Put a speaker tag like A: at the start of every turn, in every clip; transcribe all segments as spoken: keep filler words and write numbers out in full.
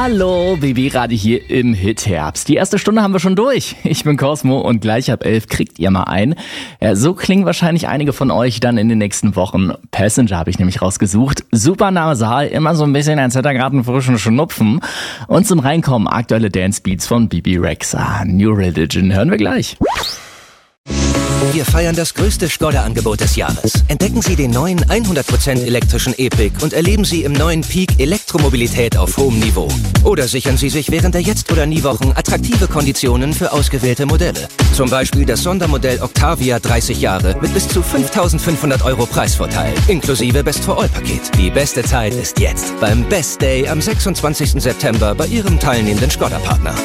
A: Hallo, Baby Radio hier im Hit-Herbst. Die erste Stunde haben wir schon durch. Ich bin Cosmo und gleich ab elf kriegt ihr mal ein. Ja, so klingen wahrscheinlich einige von euch dann in den nächsten Wochen. Passenger habe ich nämlich rausgesucht. Super nasal, immer so ein bisschen, als hätte er gerade einen frischen Schnupfen. Und zum Reinkommen aktuelle Dance-Beats von Bibi Rexha. New Religion hören wir gleich.
B: Wir feiern das größte Skoda-Angebot des Jahres. Entdecken Sie den neuen hundert Prozent elektrischen E-Pick und erleben Sie im neuen Peak Elektromobilität auf hohem Niveau. Oder sichern Sie sich während der Jetzt- oder Nie-Wochen attraktive Konditionen für ausgewählte Modelle. Zum Beispiel das Sondermodell Octavia dreißig Jahre mit bis zu fünftausendfünfhundert Euro Preisvorteil, inklusive Best-for-All-Paket. Die beste Zeit ist jetzt beim Best Day am sechsundzwanzigsten September bei Ihrem teilnehmenden Skoda-Partner.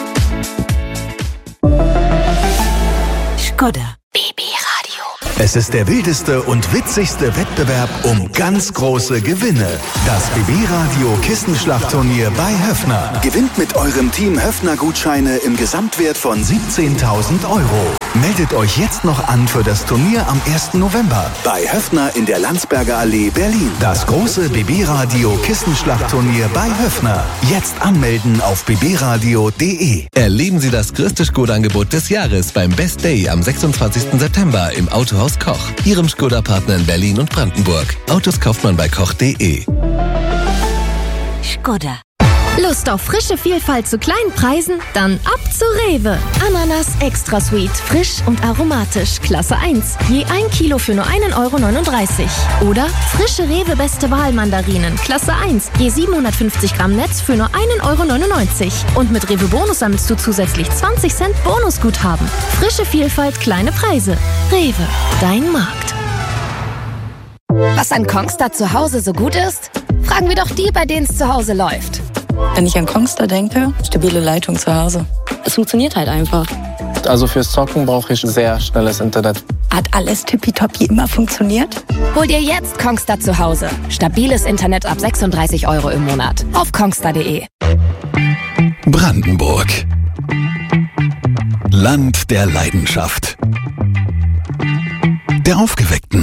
C: Skoda.
D: Baby Radio.
E: Es ist der wildeste und witzigste Wettbewerb um ganz große Gewinne. Das B B Radio Kissenschlachtturnier bei Höffner. Gewinnt mit eurem Team Höffner-Gutscheine im Gesamtwert von siebzehntausend Euro. Meldet euch jetzt noch an für das Turnier am ersten November bei Höffner in der Landsberger Allee, Berlin. Das große B B Radio Kissenschlachtturnier bei Höffner. Jetzt anmelden auf b b radio punkt d e.
F: Erleben Sie das größte Skoda-Angebot des Jahres beim Best Day am sechsundzwanzigsten September im Autohaus Koch, Ihrem Skoda-Partner in Berlin und Brandenburg. Autos kauft man bei koch punkt d e.
C: Skoda.
G: Lust auf frische Vielfalt zu kleinen Preisen? Dann ab zu Rewe. Ananas Extra Sweet, frisch und aromatisch, Klasse eins. Je ein Kilo für nur einen Euro neununddreißig. Oder frische Rewe Beste Wahl Mandarinen, Klasse eins. Je siebenhundertfünfzig Gramm Netz für nur einen Euro neunundneunzig. Und mit Rewe Bonus sammelst du zusätzlich zwanzig Cent Bonusguthaben. Frische Vielfalt, kleine Preise. Rewe, dein Markt.
D: Was an Kongstar zu Hause so gut ist? Fragen wir doch die, bei denen es zu Hause läuft.
H: Wenn ich an Kongstar denke, stabile Leitung zu Hause. Es funktioniert halt einfach.
I: Also fürs Zocken brauche ich sehr schnelles Internet.
H: Hat alles tippitoppi immer funktioniert?
D: Hol dir jetzt Kongstar zu Hause. Stabiles Internet ab sechsunddreißig Euro im Monat. Auf kongstar punkt de.
E: Brandenburg. Land der Leidenschaft. Der Aufgeweckten.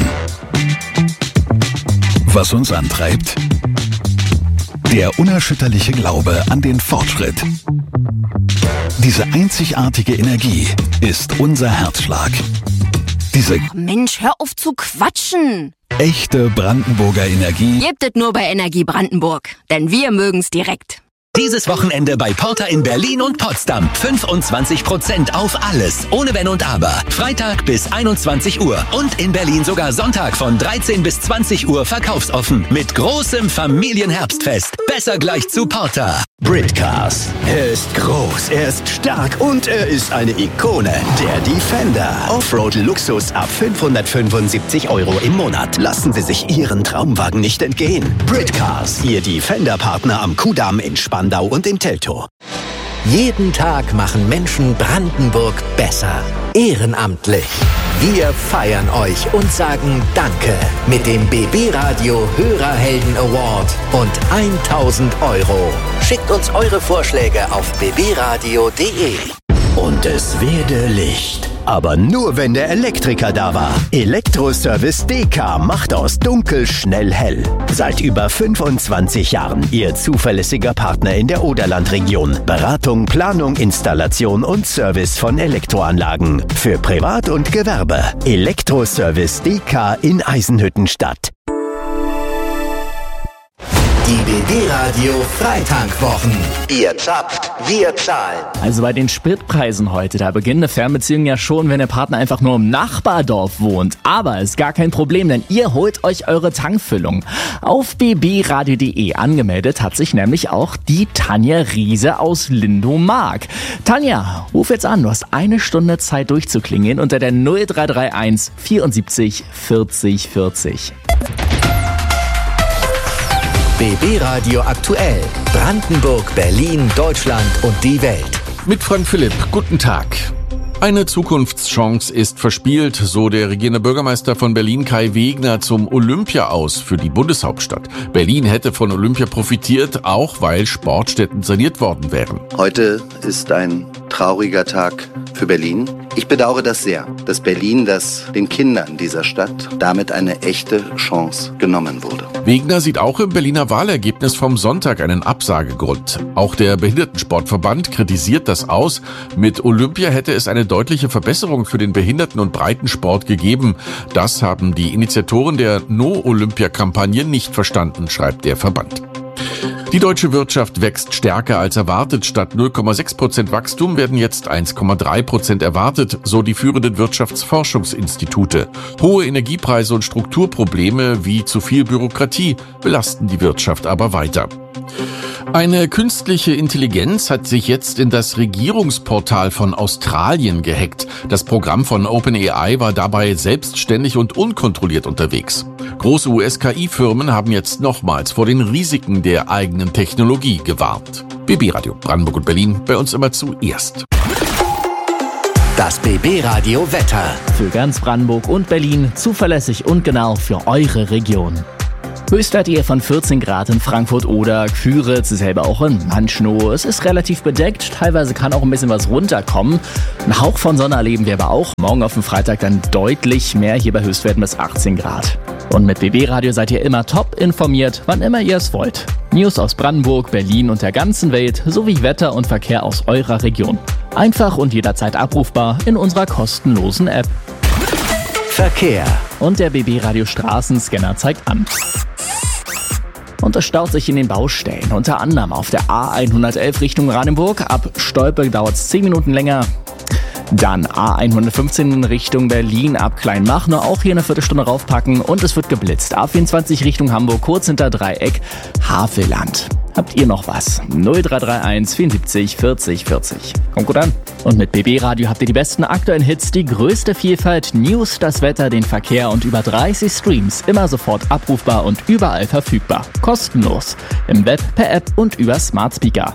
E: Was uns antreibt? Der unerschütterliche Glaube an den Fortschritt. Diese einzigartige Energie ist unser Herzschlag. Diese
D: Mensch, hör auf zu quatschen.
E: echte Brandenburger Energie
D: Gebt es nur bei Energie Brandenburg, denn wir mögen's direkt.
B: Dieses Wochenende bei Porter in Berlin und Potsdam. fünfundzwanzig Prozent auf alles, ohne Wenn und Aber. Freitag bis einundzwanzig Uhr und in Berlin sogar Sonntag von dreizehn bis zwanzig Uhr verkaufsoffen. Mit großem Familienherbstfest. Besser gleich zu Porter.
J: Britcars. Er ist groß, er ist stark und er ist eine Ikone. Der Defender. Offroad-Luxus ab fünfhundertfünfundsiebzig Euro im Monat. Lassen Sie sich Ihren Traumwagen nicht entgehen. Britcars. Ihr Defender-Partner am Kudamm in Spandau und in Teltow.
B: Jeden Tag machen Menschen Brandenburg besser. Ehrenamtlich. Wir feiern euch und sagen Danke mit dem B B Radio Hörerhelden Award und tausend Euro. Schickt uns eure Vorschläge auf b b radio punkt d e.
J: Und es werde Licht. Aber nur, wenn der Elektriker da war. Elektroservice D K macht aus Dunkel schnell hell. Seit über fünfundzwanzig Jahren Ihr zuverlässiger Partner in der Oderlandregion. Beratung, Planung, Installation und Service von Elektroanlagen. Für Privat und Gewerbe. Elektroservice D K in Eisenhüttenstadt.
B: Die B B Radio Freitankwochen. Ihr zapft, wir zahlen.
A: Also bei den Spritpreisen heute, da beginnen eine Fernbeziehung ja schon, wenn der Partner einfach nur im Nachbardorf wohnt. Aber ist gar kein Problem, denn ihr holt euch eure Tankfüllung. Auf b b radio punkt de angemeldet hat sich nämlich auch die Tanja Riese aus Lindow-Mark. Tanja, ruf jetzt an, du hast eine Stunde Zeit durchzuklingeln unter der null drei drei eins vierundsiebzig vierzig vierzig.
B: B B Radio aktuell. Brandenburg, Berlin, Deutschland und die Welt.
K: Mit Frank Philipp, guten Tag. Eine Zukunftschance ist verspielt, so der regierende Bürgermeister von Berlin Kai Wegner zum Olympia-Aus für die Bundeshauptstadt. Berlin hätte von Olympia profitiert, auch weil Sportstätten saniert worden wären.
L: Heute ist ein trauriger Tag für Berlin. Ich bedauere das sehr, dass Berlin, dass den Kindern dieser Stadt damit eine echte Chance genommen wurde.
K: Wegner sieht auch im Berliner Wahlergebnis vom Sonntag einen Absagegrund. Auch der Behindertensportverband kritisiert das aus. Mit Olympia hätte es eine deutliche Verbesserung für den Behinderten- und Breitensport gegeben. Das haben die Initiatoren der No-Olympia-Kampagne nicht verstanden, schreibt der Verband. Die deutsche Wirtschaft wächst stärker als erwartet. Statt null Komma sechs Prozent Wachstum werden jetzt eins Komma drei Prozent erwartet, so die führenden Wirtschaftsforschungsinstitute. Hohe Energiepreise und Strukturprobleme wie zu viel Bürokratie belasten die Wirtschaft aber weiter. Eine künstliche Intelligenz hat sich jetzt in das Regierungsportal von Australien gehackt. Das Programm von OpenAI war dabei selbstständig und unkontrolliert unterwegs. Große U S-K I-Firmen haben jetzt nochmals vor den Risiken der eigenen Technologie gewarnt. B B-Radio Brandenburg und Berlin, bei uns immer zuerst.
J: Das B B-Radio Wetter.
A: Für ganz Brandenburg und Berlin zuverlässig und genau für eure Region. Höchstwert hier von vierzehn Grad in Frankfurt oder Küritz, selber auch in Manschnow. Es ist relativ bedeckt, teilweise kann auch ein bisschen was runterkommen. Ein Hauch von Sonne erleben wir aber auch. Morgen auf dem Freitag dann deutlich mehr, hier bei Höchstwerten bis achtzehn Grad. Und mit B B-Radio seid ihr immer top informiert, wann immer ihr es wollt. News aus Brandenburg, Berlin und der ganzen Welt, sowie Wetter und Verkehr aus eurer Region. Einfach und jederzeit abrufbar in unserer kostenlosen App.
J: Verkehr.
A: Und der B B-Radio Straßenscanner zeigt an. Und es staut sich in den Baustellen, unter anderem auf der A hundertelf Richtung Radenburg. Ab Stolpe dauert es zehn Minuten länger. Dann A hundertfünfzehn in Richtung Berlin ab Kleinmachnow, auch hier eine Viertelstunde raufpacken. Und es wird geblitzt. A vierundzwanzig Richtung Hamburg, kurz hinter Dreieck, Havelland. Habt ihr noch was? null drei drei eins vierundsiebzig vierzig vierzig. Kommt gut an. Und mit B B-Radio habt ihr die besten aktuellen Hits, die größte Vielfalt, News, das Wetter, den Verkehr und über dreißig Streams. Immer sofort abrufbar und überall verfügbar. Kostenlos. Im Web, per App und über Smart Speaker.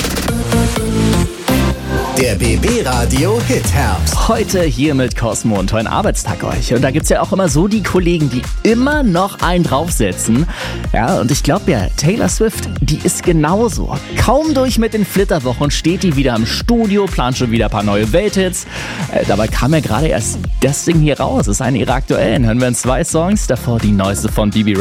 J: Der B B-Radio Hit Herbst.
A: Heute hier mit Cosmo und tollen Arbeitstag euch. Und da gibt's ja auch immer so die Kollegen, die immer noch einen draufsetzen. Ja, und ich glaube ja, Taylor Swift, die ist genauso. Kaum durch mit den Flitterwochen steht die wieder im Studio, plant schon wieder ein paar neue Welthits. Äh, dabei kam ja gerade erst das Ding hier raus. Das ist eine ihrer aktuellen. Hören wir in zwei Songs. Davor die neueste von Bibi